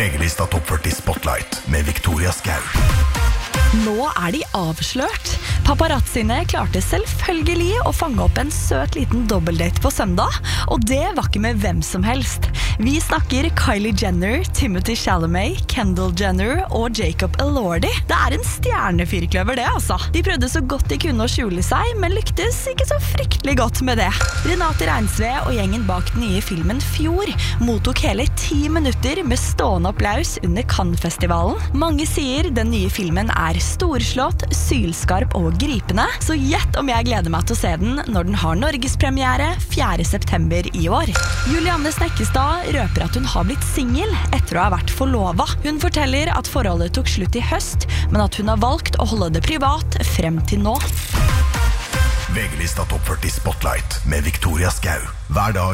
VG-lista Topp 40 Spotlight med Victoria Skau. Nå de avslørt. Paparazziene klarte selvfølgelig å fange opp en søt liten dobbeldate på søndag, og det var ikke med hvem som helst. Vi snakker Kylie Jenner, Timothy Chalamet, Kendall Jenner og Jacob Elordi. Det en stjernefyrkløver det, altså. De prøvde så godt de kunne å skjule seg, men lyktes ikke så fryktelig godt med det. Renate Reinsve og gjengen bak den nye filmen Fjord mottok hele 10 minutter med stående applaus under Cannes-festivalen. Mange sier den nye filmen storslått, sylskarp og gripende, så gjett om jeg gleder meg til å se den når den har Norgespremiere 4. september i år. Julianne Snekkestad røper at hun har blitt singel etter å ha vært forlovet. Hun forteller at forholdet tok slutt i høst, men at hun har valgt å holde det privat frem til nå. VG-lista Topp 40 Spotlight med Victoria Skau. Hver dag